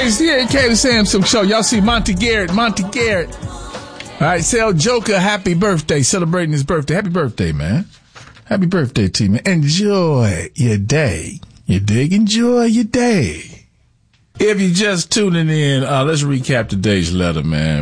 It's the Katie Sampson Show. Y'all see Monty Garrett. All right, tell Joker happy birthday, celebrating his birthday. Happy birthday, man. Happy birthday to you, man. Enjoy your day. You dig? Enjoy your day. If you're just tuning in, let's recap today's letter, man.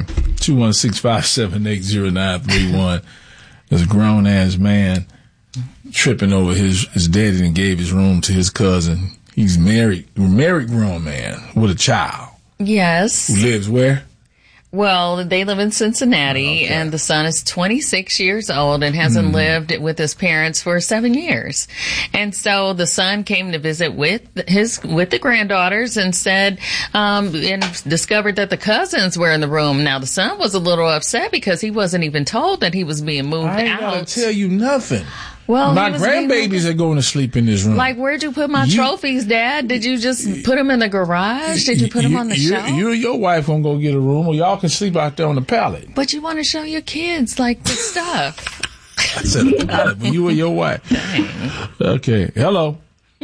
216-578-0931. There's a grown-ass man tripping over his daddy and gave his room to his cousin. He's married grown man with a child. Yes. Who lives where? Well, they live in Cincinnati, and the son is 26 years old and hasn't lived with his parents for 7 years. And so the son came to visit with the granddaughters and said, and discovered that the cousins were in the room. Now, the son was a little upset because he wasn't even told that he was being moved out. I ain't gotta tell you nothing. Well, my grandbabies are going to sleep in this room. Like, where'd you put my trophies, Dad? Did you just put them in the garage? Did you put them on the shelf? You and your wife gonna go get a room, or y'all can sleep out there on the pallet. But you want to show your kids, like, the stuff. I said a pallet, but you and your wife. Dang. Okay. Hello.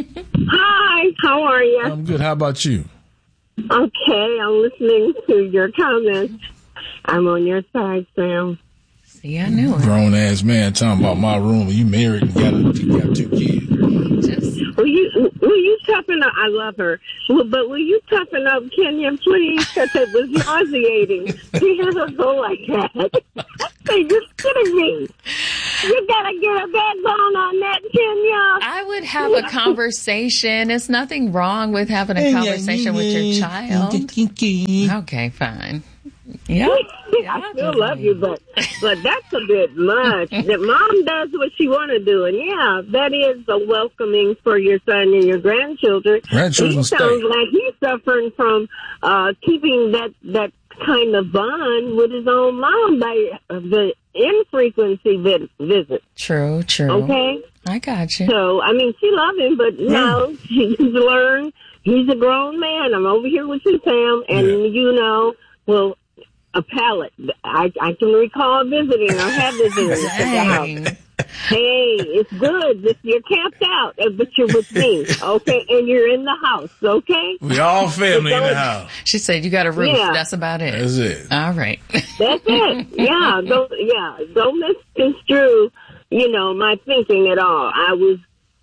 Hi. How are you? I'm good. How about you? Okay. I'm listening to your comments. I'm on your side, Sam. See, I knew it. Grown ass man talking about my room. You married and got 2 kids. Will you toughen up? I love her. But will you toughen up, Kenya, please? Because it was nauseating. She doesn't go like that. You're kidding me. You gotta get a backbone on that, Kenya. I would have a conversation. There's nothing wrong with having a conversation with your child. Okay, fine. Yeah. I still love you, but that's a bit much. That mom does what she want to do, and yeah, that is a welcoming for your son and your grandchildren. He sounds like he's suffering from keeping that kind of bond with his own mom by the infrequency visit. True. Okay, I got you. So I mean, she loves him, but no, he's learned. He's a grown man. I'm over here with you, Sam, and well. A pallet. I can recall visiting or have visited at the house. Hey, it's good. You're camped out, but you're with me, okay? And you're in the house, okay? We all family in the house. She said you got a roof. Yeah. That's about it. That's it. All right. That's it. Yeah. Don't misconstrue, my thinking at all. I was,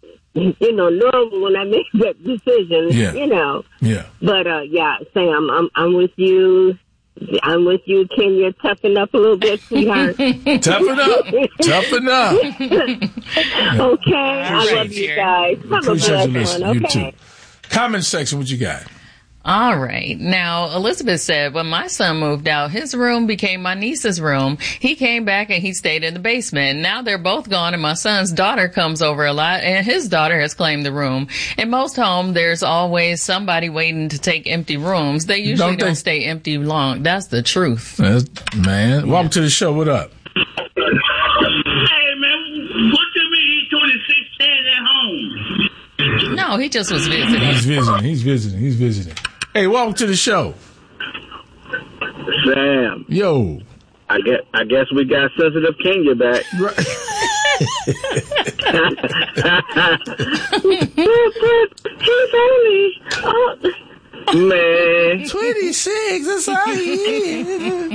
normal when I made that decision, Yeah. But, Sam, I'm with you. I'm with you, Kenya. Toughen up a little bit, sweetheart. Toughen up. Okay. I love you guys. Have a blessed one. Okay. You too. Comment section, what you got? All right. Now, Elizabeth said, when my son moved out, his room became my niece's room. He came back and he stayed in the basement. Now they're both gone and my son's daughter comes over a lot and his daughter has claimed the room. In most homes, there's always somebody waiting to take empty rooms. They usually don't stay empty long. That's the truth. Man, welcome to the show. What up? Hey, man, what do you mean he's 26 staying at home? No, he just was visiting. He's visiting. Hey, welcome to the show. Sam. Yo. I guess we got sensitive Kenya back. Right. He's only man 26. That's all he is.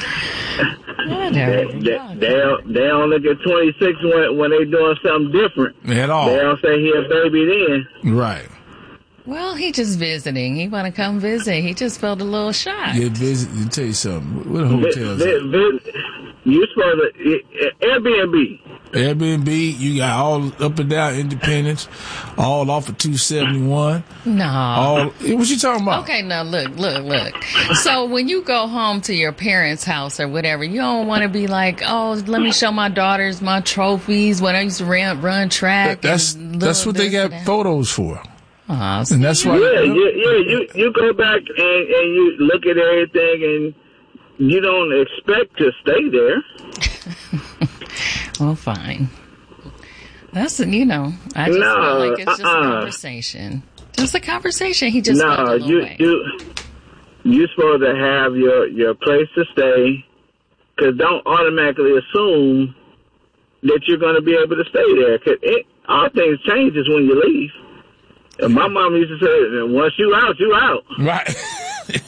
They don't look at 26 when they doing something different at all. They don't say he a baby then. Right. Well, he just visiting. He want to come visit. He just felt a little shy. Yeah, visit. Let me tell you something. What hotels? You supposed to Airbnb. You got all up and down Independence, all off of 271. No. What you talking about? Okay, now look. So when you go home to your parents' house or whatever, you don't want to be like, oh, let me show my daughters my trophies when I used to run track. That's what they got photos for. And that's why. You go back and you look at everything and you don't expect to stay there. Well, fine. That's I just feel like it's just a conversation. Just a conversation. He just felt a little way. You supposed to have your place to stay, because don't automatically assume that you're going to be able to stay there. Cause all things changes when you leave. And my mom used to say, once you out, you out. Right.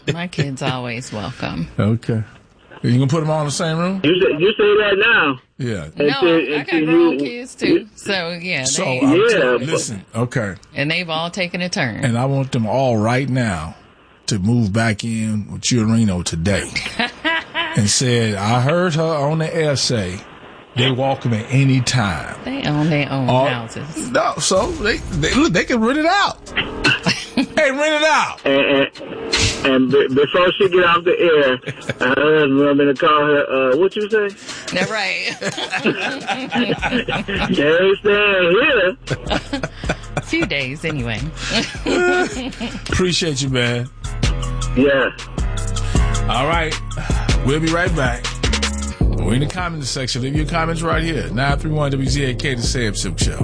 My kids always welcome. Okay. You gonna put them all in the same room? You say that now. Yeah. I got grown kids too. So yeah. Listen. Okay. And they've all taken a turn. And I want them all right now to move back in with you and Reno today. And said, I heard her on the air say they welcome at any time. They own their own houses. No, so they can rent it out. Hey, rent it out. And before she get off the air, her husband want me to call her, what you say? That's right. Can't stand here. A few days, anyway. Appreciate you, man. Yeah. All right. We'll be right back. We're in the comments section. Leave your comments right here. 931 WZAK, the Sam Silk Show.